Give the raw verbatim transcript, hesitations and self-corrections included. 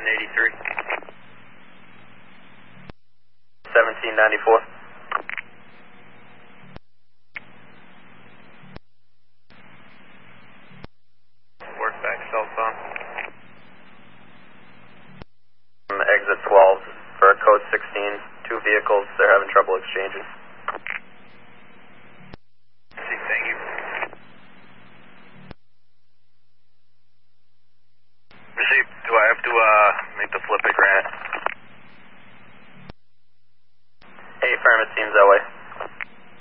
eighty-three. seventeen ninety-four. Work back cell phone. Exit twelve for code sixteen. Two vehicles, they're having trouble exchanging. See, thank you. Receive, do I have to uh, make the flip at Granite? Hey, firm, it seems that way.